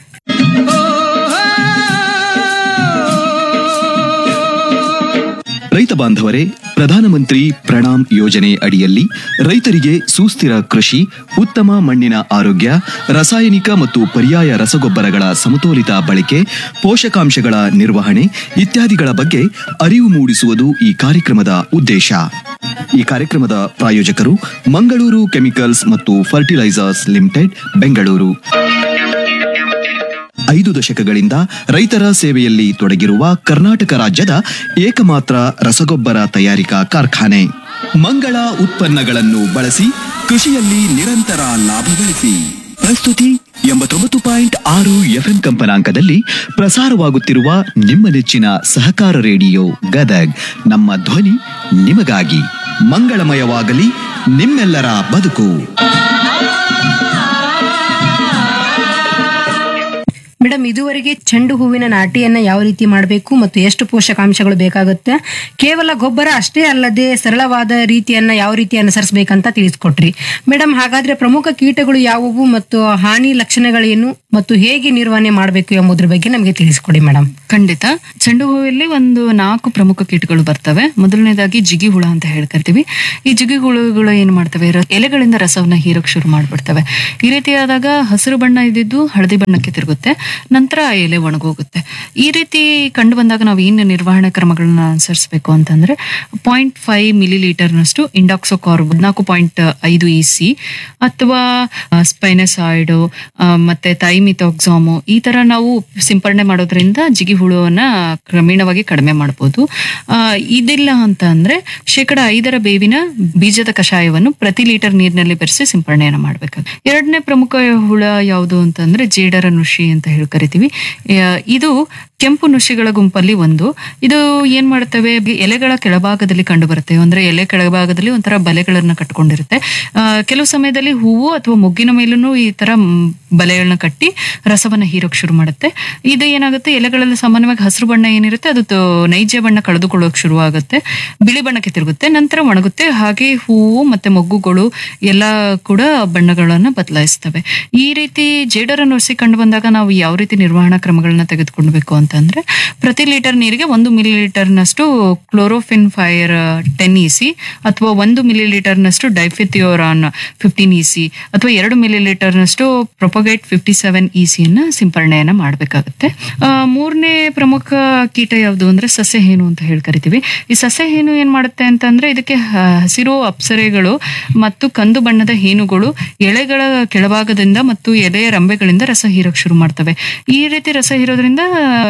[SPEAKER 1] ರೈತ ಬಾಂಧವರೇ, ಪ್ರಧಾನಮಂತ್ರಿ ಪ್ರಣಾಮ್ ಯೋಜನೆ ಅಡಿಯಲ್ಲಿ ರೈತರಿಗೆ ಸುಸ್ಥಿರ ಕೃಷಿ, ಉತ್ತಮ ಮಣ್ಣಿನ ಆರೋಗ್ಯ, ರಾಸಾಯನಿಕ ಮತ್ತು ಪರ್ಯಾಯ ರಸಗೊಬ್ಬರಗಳ ಸಮತೋಲಿತ ಬಳಕೆ, ಪೋಷಕಾಂಶಗಳ ನಿರ್ವಹಣೆ ಇತ್ಯಾದಿಗಳ ಬಗ್ಗೆ ಅರಿವು ಮೂಡಿಸುವುದು ಈ ಕಾರ್ಯಕ್ರಮದ ಉದ್ದೇಶ. ಈ ಕಾರ್ಯಕ್ರಮದ ಪ್ರಾಯೋಜಕರು ಮಂಗಳೂರು ಕೆಮಿಕಲ್ಸ್ ಮತ್ತು ಫರ್ಟಿಲೈಸರ್ಸ್ ಲಿಮಿಟೆಡ್, ಬೆಂಗಳೂರು. ಐದು ದಶಕಗಳಿಂದ ರೈತರ ಸೇವೆಯಲ್ಲಿ ತೊಡಗಿರುವ ಕರ್ನಾಟಕ ರಾಜ್ಯದ ಏಕಮಾತ್ರ ರಸಗೊಬ್ಬರ ತಯಾರಿಕಾ ಕಾರ್ಖಾನೆ. ಮಂಗಳ ಉತ್ಪನ್ನಗಳನ್ನು ಬಳಸಿ ಕೃಷಿಯಲ್ಲಿ ನಿರಂತರ ಲಾಭ ಗಳಿಸಿ. ಪ್ರಸ್ತುತಿ ಎಂಬತ್ತೊಂಬತ್ತು ಪಾಯಿಂಟ್ ಆರು ಎಫ್ಎಂ ಕಂಪನಾಂಕದಲ್ಲಿ ಪ್ರಸಾರವಾಗುತ್ತಿರುವ ನಿಮ್ಮ ನೆಚ್ಚಿನ ಸಹಕಾರ ರೇಡಿಯೋ ಗದಗ್. ನಮ್ಮ ಧ್ವನಿ ನಿಮಗಾಗಿ. ಮಂಗಳಮಯವಾಗಲಿ ನಿಮ್ಮೆಲ್ಲರ ಬದುಕು.
[SPEAKER 2] ಮೇಡಮ್, ಇದುವರೆಗೆ ಚೆಂಡು ಹೂವಿನ ನಾಟಿಯನ್ನ ಯಾವ ರೀತಿ ಮಾಡಬೇಕು ಮತ್ತು ಎಷ್ಟು ಪೋಷಕಾಂಶಗಳು ಬೇಕಾಗುತ್ತೆ, ಕೇವಲ ಗೊಬ್ಬರ ಅಷ್ಟೇ ಅಲ್ಲದೆ ಸರಳವಾದ ರೀತಿಯನ್ನ ಯಾವ ರೀತಿ ಅನುಸರಿಸಬೇಕಂತ ತಿಳಿಸ್ಕೊಟ್ರಿ ಮೇಡಮ್. ಹಾಗಾದ್ರೆ ಪ್ರಮುಖ ಕೀಟಗಳು ಯಾವುವು ಮತ್ತು ಹಾನಿ ಲಕ್ಷಣಗಳೇನು ಮತ್ತು ಹೇಗೆ ನಿರ್ವಹಣೆ ಮಾಡಬೇಕು ಎಂಬುದ್ರ ಬಗ್ಗೆ ನಮಗೆ ತಿಳಿಸ್ಕೊಡಿ ಮೇಡಮ್.
[SPEAKER 3] ಖಂಡಿತ. ಚೆಂಡು ಹೂವಲ್ಲಿ ಒಂದು ನಾಲ್ಕು ಪ್ರಮುಖ ಕೀಟಗಳು ಬರ್ತವೆ. ಮೊದಲನೇದಾಗಿ ಜಿಗಿ ಹುಳ ಅಂತ ಹೇಳ್ಕರ್ತೀವಿ. ಈ ಜಿಗಿ ಹುಳುಗಳು ಏನ್ ಮಾಡ್ತವೆ, ರ- ಎಲೆಗಳಿಂದ ರಸವನ್ನ ಹೀರಕ್ ಶುರು ಮಾಡ್ಬಿಡ್ತವೆ. ಈ ರೀತಿಯಾದಾಗ ಹಸಿರು ಬಣ್ಣ ಇದ್ದಿದ್ದು ಹಳದಿ ಬಣ್ಣಕ್ಕೆ ತಿರುಗುತ್ತೆ, ನಂತರ ಆ ಎಲೆ ಒಣಗೋಗುತ್ತೆ. ಈ ರೀತಿ ಕಂಡು ಬಂದಾಗ ನಾವು ಏನು ನಿರ್ವಹಣೆ ಕ್ರಮಗಳನ್ನ ಅನುಸರಿಸಬೇಕು ಅಂತಂದ್ರೆ ಪಾಯಿಂಟ್ ಫೈವ್ ಮಿಲಿ ಲೀಟರ್ನಷ್ಟು ಇಂಡಾಕ್ಸೋಕಾರ್ಬ್ ಹದಿನಾಲ್ಕು ಪಾಯಿಂಟ್ ಐದು ಇ ಸಿ ಅಥವಾ ಸ್ಪೈನಸಾಯ್ಡ್ ಮತ್ತೆ ಥೈಮಿಥಾಕ್ಸಾಮು ಈ ತರ ನಾವು ಸಿಂಪರಣೆ ಮಾಡೋದ್ರಿಂದ ಜಿಗಿ ಹುಳುವನ್ನ ಕ್ರಮೇಣವಾಗಿ ಕಡಿಮೆ ಮಾಡಬಹುದು. ಆ ಇದಿಲ್ಲ ಅಂತ ಅಂದ್ರೆ ಶೇಕಡ ಐದರ ಬೇವಿನ ಬೀಜದ ಕಷಾಯವನ್ನು ಪ್ರತಿ ಲೀಟರ್ ನೀರಿನಲ್ಲಿ ಬೆರೆಸಿ ಸಿಂಪರಣೆಯನ್ನ ಮಾಡ್ಬೇಕಾಗುತ್ತೆ. ಎರಡನೇ ಪ್ರಮುಖ ಹುಳ ಯಾವುದು ಅಂತಂದ್ರೆ ಜೇಡರ ನುಷಿ ಅಂತ ಹೇಳಿ ಕರಿತೀವಿ. ಆ, ಇದು ಕೆಂಪು ನುಷಿಗಳ ಗುಂಪಲ್ಲಿ ಒಂದು. ಇದು ಏನ್ ಮಾಡ್ತವೆ, ಎಲೆಗಳ ಕೆಳಭಾಗದಲ್ಲಿ ಕಂಡು ಬರುತ್ತೆ. ಅಂದ್ರೆ ಎಲೆ ಕೆಳಭಾಗದಲ್ಲಿ ಒಂಥರ ಬಲೆಗಳನ್ನ ಕಟ್ಕೊಂಡಿರುತ್ತೆ. ಆ ಕೆಲವು ಸಮಯದಲ್ಲಿ ಹೂವು ಅಥವಾ ಮೊಗ್ಗಿನ ಮೇಲೂ ಈ ತರ ಮ್, ಬಲೆಗಳನ್ನ ಕಟ್ಟಿ ರಸವನ್ನ ಹೀರೋಕ್ ಶುರು ಮಾಡುತ್ತೆ. ಇದು ಏನಾಗುತ್ತೆ, ಎಲೆಗಳಲ್ಲಿ ಸಾಮಾನ್ಯವಾಗಿ ಹಸಿರು ಬಣ್ಣ ಏನಿರುತ್ತೆ ಅದು ತ- ನೈಜ ಬಣ್ಣ ಕಳೆದುಕೊಳ್ಳೋಕೆ ಶುರು ಆಗುತ್ತೆ, ಬಿಳಿ ಬಣ್ಣಕ್ಕೆ ತಿರುಗುತ್ತೆ, ನಂತರ ಒಣಗುತ್ತೆ. ಹಾಗೆ ಹೂವು ಮತ್ತೆ ಮೊಗ್ಗುಗಳು ಎಲ್ಲ ಕೂಡ ಬಣ್ಣಗಳನ್ನ ಬದಲಾಯಿಸ್ತವೆ. ಈ ರೀತಿ ಜೇಡರ ನುಸಿ ಕಂಡು ಬಂದಾಗ ನಾವು ಯಾವ ರೀತಿ ನಿರ್ವಹಣಾ ಕ್ರಮಗಳನ್ನ ತೆಗೆದುಕೊಳ್ಬೇಕು ಅಂತಂದ್ರೆ ಪ್ರತಿ ಲೀಟರ್ ನೀರಿಗೆ ಒಂದು milli ಲೀಟರ್ನಷ್ಟು ಕ್ಲೋರೋಫಿನ್ fire ten E C ಅಥವಾ ಒಂದು ಮಿಲಿ ಲೀಟರ್ನಷ್ಟು ಡೈಫಿಥಿಯೋರಾನ್ ಫಿಫ್ಟೀನ್ ಇ ಸಿ ಅಥವಾ ಎರಡು milli ಲೀಟರ್ನಷ್ಟು propagate fifty seven E ಸಿಯನ್ನ ಸಿಂಪರಣೆಯನ್ನ ಮಾಡಬೇಕಾಗುತ್ತೆ. ಮೂರನೇ ಪ್ರಮುಖ ಕೀಟ ಯಾವುದು ಅಂದ್ರೆ ಸಸ್ಯಹೇನು ಅಂತ ಹೇಳಿ ಕರಿತೀವಿ. ಈ ಸಸ್ಯಹೇನು ಏನ್ ಮಾಡುತ್ತೆ ಅಂತಂದ್ರೆ ಇದಕ್ಕೆ ಹ- ಹಸಿರು ಅಪ್ಸರೆಗಳು ಮತ್ತು ಕಂದು ಬಣ್ಣದ ಹೇನುಗಳು ಎಳೆಗಳ ಕೆಳಭಾಗದಿಂದ ಮತ್ತು ಎಲೆಯ ರಂಬೆಗಳಿಂದ ರಸ ಹೀರಕ್ ಶುರು ಮಾಡ್ತವೆ. ಈ ರೀತಿ ರಸ ಹೀರೋದ್ರಿಂದ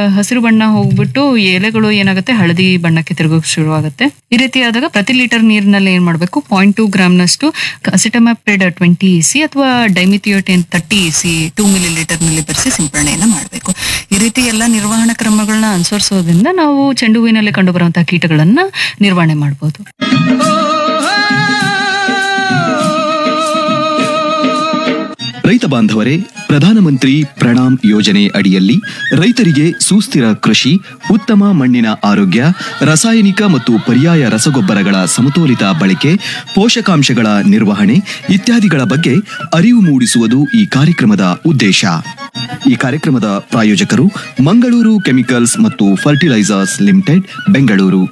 [SPEAKER 3] ಹಸಿರು ಬಣ್ಣ ಹೋಗ್ಬಿಟ್ಟು ಎಲೆಗಳು ಏನಾಗುತ್ತೆ ಹಳದಿ ಬಣ್ಣಕ್ಕೆ ತಿರುಗೋಕ್ ಶುರುವಾಗುತ್ತೆ. ಈ ರೀತಿ ಆದಾಗ ಪ್ರತಿ ಲೀಟರ್ ನೀರಿನಲ್ಲಿ ಏನ್ ಮಾಡ್ಬೇಕು, ಪಾಯಿಂಟ್ ಟೂ ಗ್ರಾಮ್ ನಷ್ಟು ಅಸಿಟಮಾಪ್ರಿಡ್ ಟ್ವೆಂಟಿ ಇಸಿ ಅಥವಾ ಡೈಮಿಥಿಯೋಟೇನ್ thirty EC two milli litre ನಲ್ಲಿ ಬೆರೆಸಿ ಸಿಂಪಡಣೆಯನ್ನ ಮಾಡಬೇಕು. ಈ ರೀತಿ ಎಲ್ಲ ನಿರ್ವಹಣಾ ಕ್ರಮಗಳನ್ನ ಅನುಸರಿಸೋದ್ರಿಂದ ನಾವು ಚೆಂಡು ಹೂವಿನಲ್ಲಿ ಕಂಡು ಬರುವಂತಹ ಕೀಟಗಳನ್ನ ನಿರ್ವಹಣೆ ಮಾಡಬಹುದು.
[SPEAKER 1] ರೈತ ಬಾಂಧವರೇ, ಪ್ರಧಾನಮಂತ್ರಿ ಪ್ರಣಾಮ್ ಯೋಜನೆ ಅಡಿಯಲ್ಲಿ ರೈತರಿಗೆ ಸುಸ್ಥಿರ ಕೃಷಿ, ಉತ್ತಮ ಮಣ್ಣಿನ ಆರೋಗ್ಯ, ರಾಸಾಯನಿಕ ಮತ್ತು ಪರ್ಯಾಯ ರಸಗೊಬ್ಬರಗಳ ಸಮತೋಲಿತ ಬಳಕೆ, ಪೋಷಕಾಂಶಗಳ ನಿರ್ವಹಣೆ ಇತ್ಯಾದಿಗಳ ಬಗ್ಗೆ ಅರಿವು ಮೂಡಿಸುವುದು ಈ ಕಾರ್ಯಕ್ರಮದ ಉದ್ದೇಶ. ಈ ಕಾರ್ಯಕ್ರಮದ ಪ್ರಾಯೋಜಕರು ಮಂಗಳೂರು ಕೆಮಿಕಲ್ಸ್ ಮತ್ತು ಫರ್ಟಿಲೈಸರ್ಸ್ ಲಿಮಿಟೆಡ್, ಬೆಂಗಳೂರು.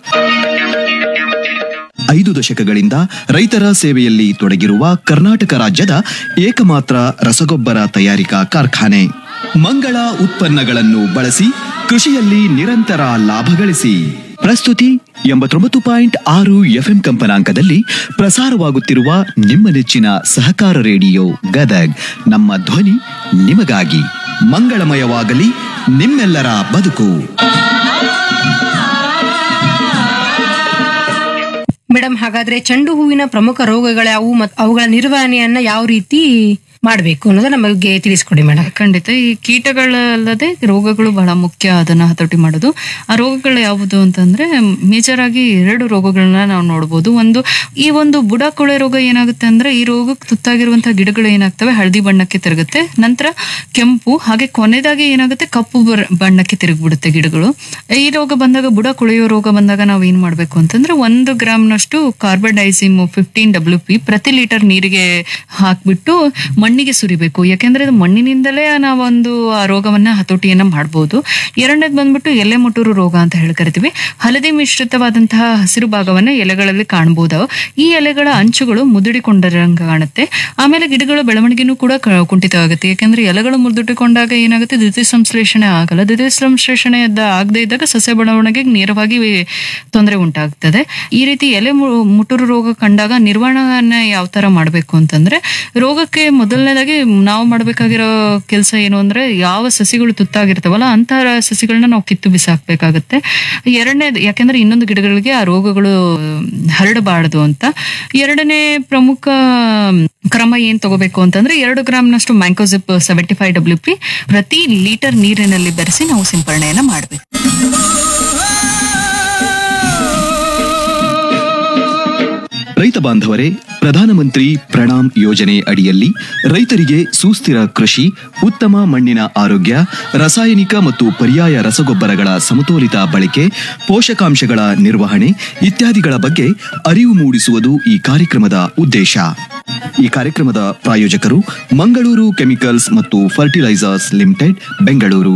[SPEAKER 1] ಐದು ದಶಕಗಳಿಂದ ರೈತರ ಸೇವೆಯಲ್ಲಿ ತೊಡಗಿರುವ ಕರ್ನಾಟಕ ರಾಜ್ಯದ ಏಕಮಾತ್ರ ರಸಗೊಬ್ಬರ ತಯಾರಿಕಾ ಕಾರ್ಖಾನೆ. ಮಂಗಳ ಉತ್ಪನ್ನಗಳನ್ನು ಬಳಸಿ ಕೃಷಿಯಲ್ಲಿ ನಿರಂತರ ಲಾಭ ಗಳಿಸಿ. ಪ್ರಸ್ತುತಿ ಎಂಬತ್ತೊಂಬತ್ತು ಪಾಯಿಂಟ್ ಆರು ಎಫ್ಎಂ ಕಂಪನಾಂಕದಲ್ಲಿ ಪ್ರಸಾರವಾಗುತ್ತಿರುವ ನಿಮ್ಮ ನೆಚ್ಚಿನ ಸಹಕಾರ ರೇಡಿಯೋ ಗದಗ್. ನಮ್ಮ ಧ್ವನಿ ನಿಮಗಾಗಿ. ಮಂಗಳಮಯವಾಗಲಿ ನಿಮ್ಮೆಲ್ಲರ ಬದುಕು.
[SPEAKER 2] ಮೇಡಮ್, ಹಾಗಾದ್ರೆ ಚೆಂಡು ಹೂವಿನ ಪ್ರಮುಖ ರೋಗಗಳ್ಯಾವು ಮತ್ತು ಅವುಗಳ ನಿರ್ವಹಣೆಯನ್ನ ಯಾವ ರೀತಿ ಮಾಡಬೇಕು ಅನ್ನೋದು ನಮಗೆ ತಿಳಿಸ್ಕೊಡಿ ಮೇಡಮ್.
[SPEAKER 3] ಖಂಡಿತ. ಈ ಕೀಟಗಳಲ್ಲದೆ ರೋಗಗಳು ಬಹಳ ಮುಖ್ಯ, ಅದನ್ನ ಹತೋಟಿ ಮಾಡೋದು. ಆ ರೋಗಗಳು ಯಾವುದು ಅಂತಂದ್ರೆ ಮೇಜರ್ ಆಗಿ ಎರಡು ರೋಗಗಳನ್ನ ನಾವು ನೋಡ್ಬೋದು. ಒಂದು ಈ ಒಂದು ಬುಡ ಕೊಳೆ ರೋಗ ಏನಾಗುತ್ತೆ ಅಂದ್ರೆ ಈ ರೋಗಕ್ಕೆ ತುತ್ತಾಗಿರುವಂತಹ ಗಿಡಗಳು ಏನಾಗ್ತವೆ ಹಳದಿ ಬಣ್ಣಕ್ಕೆ ತಿರುಗುತ್ತೆ, ನಂತರ ಕೆಂಪು, ಹಾಗೆ ಕೊನೆದಾಗಿ ಏನಾಗುತ್ತೆ ಕಪ್ಪು ಬಣ್ಣಕ್ಕೆ ತಿರುಗ್ಬಿಡುತ್ತೆ ಗಿಡಗಳು. ಈ ರೋಗ ಬಂದಾಗ, ಬುಡ ಕೊಳೆಯೋ ರೋಗ ಬಂದಾಗ ನಾವು ಏನ್ ಮಾಡ್ಬೇಕು ಅಂತಂದ್ರೆ ಒಂದು ಗ್ರಾಮ್ ನಷ್ಟು ಕಾರ್ಬಡೈಸಿಮ್ ಫಿಫ್ಟೀನ್ ಡಬ್ಲ್ಯೂ ಪಿ ಪ್ರತಿ ಲೀಟರ್ ನೀರಿಗೆ ಹಾಕ್ಬಿಟ್ಟು ಮಣ್ಣಿಗೆ ಸುರಿಬೇಕು. ಯಾಕೆಂದ್ರೆ ಅದು ಮಣ್ಣಿನಿಂದಲೇ ನಾವೊಂದು ಆ ರೋಗವನ್ನ ಹತೋಟಿಯನ್ನ ಮಾಡಬಹುದು. ಎರಡನೇದು ಬಂದ್ಬಿಟ್ಟು ಎಲೆ ಮುಟೂರು ರೋಗ ಅಂತ ಹೇಳಿ ಕರಿತೀವಿ. ಹಳದಿ ಮಿಶ್ರಿತವಾದಂತಹ ಹಸಿರು ಭಾಗವನ್ನ ಎಲೆಗಳಲ್ಲಿ ಕಾಣಬಹುದು. ಈ ಎಲೆಗಳ ಅಂಚುಗಳು ಮುದುಡಿಕೊಂಡಂಗೆ ಕಾಣುತ್ತೆ. ಆಮೇಲೆ ಗಿಡಗಳ ಬೆಳವಣಿಗೆನೂ ಕೂಡ ಕುಂಠಿತವಾಗುತ್ತೆ. ಯಾಕೆಂದ್ರೆ ಎಲೆಗಳು ಮುದುಡಿಕೊಂಡಾಗ ಏನಾಗುತ್ತೆ, ದ್ವಿತೀಯ ಸಂಶ್ಲೇಷಣೆ ಆಗಲ್ಲ. ದ್ವಿತೀಯ ಸಂಶ್ಲೇಷಣೆ ಆಗದೆ ಇದ್ದಾಗ ಸಸ್ಯ ಬೆಳವಣಿಗೆಗೆ ನೇರವಾಗಿ ತೊಂದರೆ ಉಂಟಾಗ್ತದೆ. ಈ ರೀತಿ ಎಲೆ ಮುಟೂರು ರೋಗ ಕಂಡಾಗ ನಿರ್ವಹಣೆ ಯಾವ ತರ ಮಾಡ್ಬೇಕು ಅಂತಂದ್ರೆ, ರೋಗಕ್ಕೆ ಮೊದಲನೇದಾಗಿ ನಾವು ಮಾಡ್ಬೇಕಾಗಿರೋ ಕೆಲಸ ಏನು ಅಂದ್ರೆ, ಯಾವ ಸಸಿಗಳು ತುತ್ತಾಗಿರ್ತಾವಲ್ಲ ಅಂತಹ ಸಸಿಗಳನ್ನ ನಾವು ಕಿತ್ತು ಬಿಸಾಕ್ಬೇಕಾಗತ್ತೆ. ಎರಡನೇದು, ಯಾಕೆಂದ್ರೆ ಇನ್ನೊಂದು ಗಿಡಗಳಿಗೆ ಆ ರೋಗಗಳು ಹರಡಬಾರದು ಅಂತ. ಎರಡನೇ ಪ್ರಮುಖ ಕ್ರಮ ಏನ್ ತಗೋಬೇಕು ಅಂತಂದ್ರೆ, ಎರಡು ಗ್ರಾಮ್ ನಷ್ಟು ಮ್ಯಾಂಕೋಜಿಪ್ ಸೆವೆಂಟಿ ಫೈವ್ ಡಬ್ಲ್ಯೂ ಪಿ ಪ್ರತಿ ಲೀಟರ್ ನೀರಿನಲ್ಲಿ ಬೆರೆಸಿ ನಾವು ಸಿಂಪಡಣೆಯನ್ನ ಮಾಡಬೇಕು.
[SPEAKER 1] ರೈತ ಬಾಂಧವರೇ, ಪ್ರಧಾನಮಂತ್ರಿ ಪ್ರಣಾಮ್ ಯೋಜನೆ ಅಡಿಯಲ್ಲಿ ರೈತರಿಗೆ ಸುಸ್ಥಿರ ಕೃಷಿ, ಉತ್ತಮ ಮಣ್ಣಿನ ಆರೋಗ್ಯ, ರಾಸಾಯನಿಕ ಮತ್ತು ಪರ್ಯಾಯ ರಸಗೊಬ್ಬರಗಳ ಸಮತೋಲಿತ ಬಳಕೆ, ಪೋಷಕಾಂಶಗಳ ನಿರ್ವಹಣೆ ಇತ್ಯಾದಿಗಳ ಬಗ್ಗೆ ಅರಿವು ಮೂಡಿಸುವುದು ಈ ಕಾರ್ಯಕ್ರಮದ ಉದ್ದೇಶ. ಈ ಕಾರ್ಯಕ್ರಮದ ಪ್ರಾಯೋಜಕರು ಮಂಗಳೂರು ಕೆಮಿಕಲ್ಸ್ ಮತ್ತು ಫರ್ಟಿಲೈಸರ್ಸ್ ಲಿಮಿಟೆಡ್, ಬೆಂಗಳೂರು.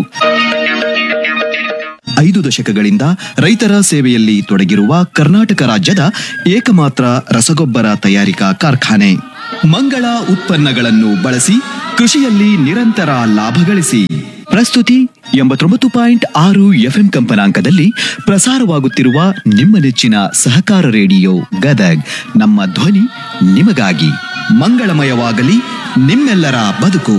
[SPEAKER 1] ಐದು ದಶಕಗಳಿಂದ ರೈತರ ಸೇವೆಯಲ್ಲಿ ತೊಡಗಿರುವ ಕರ್ನಾಟಕ ರಾಜ್ಯದ ಏಕಮಾತ್ರ ರಸಗೊಬ್ಬರ ತಯಾರಿಕಾ ಕಾರ್ಖಾನೆ. ಮಂಗಳ ಉತ್ಪನ್ನಗಳನ್ನು ಬಳಸಿ ಕೃಷಿಯಲ್ಲಿ ನಿರಂತರ ಲಾಭ ಗಳಿಸಿ. ಪ್ರಸ್ತುತಿ ಎಂಬತ್ತೊಂಬತ್ತು ಪಾಯಿಂಟ್ ಆರು ಎಫ್ಎಂ ಕಂಪನಾಂಕದಲ್ಲಿ ಪ್ರಸಾರವಾಗುತ್ತಿರುವ ನಿಮ್ಮ ನೆಚ್ಚಿನ ಸಹಕಾರ ರೇಡಿಯೋ ಗದಗ್. ನಮ್ಮ ಧ್ವನಿ ನಿಮಗಾಗಿ. ಮಂಗಳಮಯವಾಗಲಿ ನಿಮ್ಮೆಲ್ಲರ ಬದುಕು.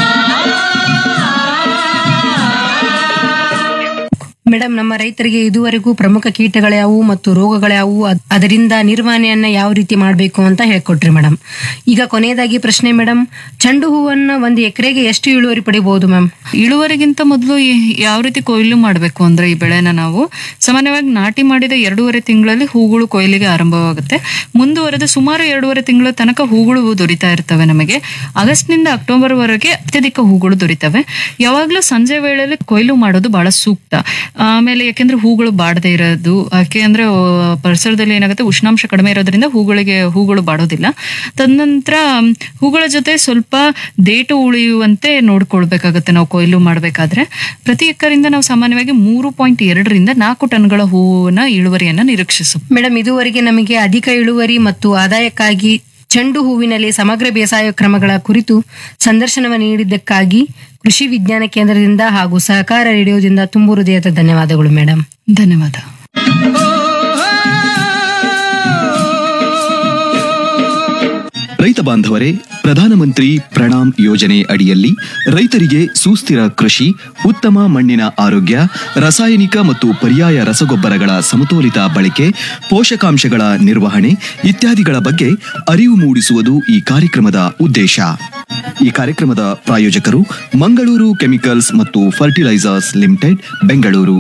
[SPEAKER 2] ಮೇಡಮ್, ನಮ್ಮ ರೈತರಿಗೆ ಇದುವರೆಗೂ ಪ್ರಮುಖ ಕೀಟಗಳ್ಯಾವು ಮತ್ತು ರೋಗಗಳ್ಯಾವು, ಅದರಿಂದ ನಿರ್ವಹಣೆಯನ್ನ ಯಾವ ರೀತಿ ಮಾಡಬೇಕು ಅಂತ ಹೇಳ್ಕೊಟ್ರಿ ಮೇಡಮ್. ಈಗ ಕೊನೆಯದಾಗಿ ಪ್ರಶ್ನೆ ಮೇಡಮ್, ಚೆಂಡು ಹೂವನ್ನ ಒಂದು ಎಕರೆಗೆ ಎಷ್ಟು ಇಳುವರಿ ಪಡಿಬಹುದು ಮ್ಯಾಮ್?
[SPEAKER 3] ಇಳುವರಿಗಿಂತ ಮೊದಲು ಯಾವ ರೀತಿ ಕೊಯ್ಲು ಮಾಡಬೇಕು ಅಂದ್ರೆ, ಈ ಬೆಳೆನ ನಾವು ಸಾಮಾನ್ಯವಾಗಿ ನಾಟಿ ಮಾಡಿದ ಎರಡೂವರೆ ತಿಂಗಳಲ್ಲಿ ಹೂಗಳು ಕೊಯ್ಲಿಗೆ ಆರಂಭವಾಗುತ್ತೆ. ಮುಂದುವರೆದ ಸುಮಾರು ಎರಡೂವರೆ ತಿಂಗಳ ತನಕ ಹೂಗಳು ದೊರೀತಾ ಇರ್ತವೆ. ನಮಗೆ ಆಗಸ್ಟ್ ನಿಂದ ಅಕ್ಟೋಬರ್ ವರೆಗೆ ಅತ್ಯಧಿಕ ಹೂಗಳು ದೊರೀತವೆ. ಯಾವಾಗ್ಲೂ ಸಂಜೆ ವೇಳೆಯಲ್ಲಿ ಕೊಯ್ಲು ಮಾಡೋದು ಬಹಳ ಸೂಕ್ತ. ಆಮೇಲೆ ಯಾಕೆಂದ್ರೆ ಹೂಗಳು ಬಾಡದೆ ಇರೋದು, ಯಾಕೆ ಅಂದ್ರೆ ಪರಿಸರದಲ್ಲಿ ಏನಾಗುತ್ತೆ, ಉಷ್ಣಾಂಶ ಕಡಿಮೆ ಇರೋದ್ರಿಂದ ಹೂಗಳಿಗೆ ಹೂಗಳು ಬಾಡೋದಿಲ್ಲ. ತದನಂತರ ಹೂಗಳ ಜೊತೆ ಸ್ವಲ್ಪ ದೇಟು ಉಳಿಯುವಂತೆ ನೋಡ್ಕೊಳ್ಬೇಕಾಗುತ್ತೆ ನಾವು ಕೊಯ್ಲು ಮಾಡ್ಬೇಕಾದ್ರೆ. ಪ್ರತಿ ಎಕರೆಯಿಂದ ನಾವು ಸಾಮಾನ್ಯವಾಗಿ ಮೂರು ಪಾಯಿಂಟ್ ಎರಡರಿಂದ ನಾಲ್ಕು ಟನ್ಗಳ ಹೂವಿನ ಇಳುವರಿಯನ್ನ ನಿರೀಕ್ಷಿಸು.
[SPEAKER 2] ಮೇಡಮ್, ಇದುವರೆಗೆ ನಮಗೆ ಅಧಿಕ ಇಳುವರಿ ಮತ್ತು ಆದಾಯಕ್ಕಾಗಿ ಚೆಂಡು ಹೂವಿನಲ್ಲಿ ಸಮಗ್ರ ಬೇಸಾಯ ಕ್ರಮಗಳ ಕುರಿತು ಸಂದರ್ಶನವನ್ನು ನೀಡಿದ್ದಕ್ಕಾಗಿ ಕೃಷಿ ವಿಜ್ಞಾನ ಕೇಂದ್ರದಿಂದ ಹಾಗೂ ಸಹಕಾರ ರೇಡಿಯೋದಿಂದ ತುಂಬು ಹೃದಯದ ಧನ್ಯವಾದಗಳು ಮೇಡಮ್.
[SPEAKER 3] ಧನ್ಯವಾದ.
[SPEAKER 1] ರೈತ ಬಾಂಧವರೇ, ಪ್ರಧಾನಮಂತ್ರಿ ಪ್ರಣಾಮ್ ಯೋಜನೆ ಅಡಿಯಲ್ಲಿ ರೈತರಿಗೆ ಸುಸ್ಥಿರ ಕೃಷಿ, ಉತ್ತಮ ಮಣ್ಣಿನ ಆರೋಗ್ಯ, ರಾಸಾಯನಿಕ ಮತ್ತು ಪರ್ಯಾಯ ರಸಗೊಬ್ಬರಗಳ ಸಮತೋಲಿತ ಬಳಕೆ, ಪೋಷಕಾಂಶಗಳ ನಿರ್ವಹಣೆ ಇತ್ಯಾದಿಗಳ ಬಗ್ಗೆ ಅರಿವು ಮೂಡಿಸುವುದು ಈ ಕಾರ್ಯಕ್ರಮದ ಉದ್ದೇಶ. ಈ ಕಾರ್ಯಕ್ರಮದ ಪ್ರಾಯೋಜಕರು ಮಂಗಳೂರು ಕೆಮಿಕಲ್ಸ್ ಮತ್ತು ಫರ್ಟಿಲೈಸರ್ಸ್ ಲಿಮಿಟೆಡ್, ಬೆಂಗಳೂರು.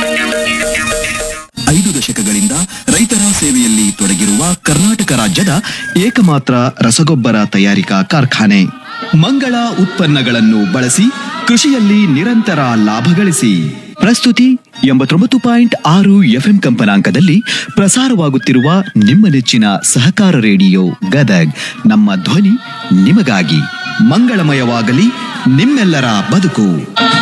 [SPEAKER 1] ಐದು ದಶಕಗಳಿಂದ ರೈತರ ಸೇವೆಯಲ್ಲಿ ತೊಡಗಿರುವ ಕರ್ನಾಟಕ ರಾಜ್ಯದ ಏಕಮಾತ್ರ ರಸಗೊಬ್ಬರ ತಯಾರಿಕಾ ಕಾರ್ಖಾನೆ. ಮಂಗಳ ಉತ್ಪನ್ನಗಳನ್ನು ಬಳಸಿ ಕೃಷಿಯಲ್ಲಿ ನಿರಂತರ ಲಾಭ ಗಳಿಸಿ. ಪ್ರಸ್ತುತಿ ಎಂಬತ್ತೊಂಬತ್ತು ಪಾಯಿಂಟ್ ಆರು ಎಫ್ಎಂ ಕಂಪನಾಂಕದಲ್ಲಿ ಪ್ರಸಾರವಾಗುತ್ತಿರುವ ನಿಮ್ಮ ನೆಚ್ಚಿನ ಸಹಕಾರ ರೇಡಿಯೋ ಗದಗ್. ನಮ್ಮ ಧ್ವನಿ ನಿಮಗಾಗಿ. ಮಂಗಳಮಯವಾಗಲಿ ನಿಮ್ಮೆಲ್ಲರ ಬದುಕು.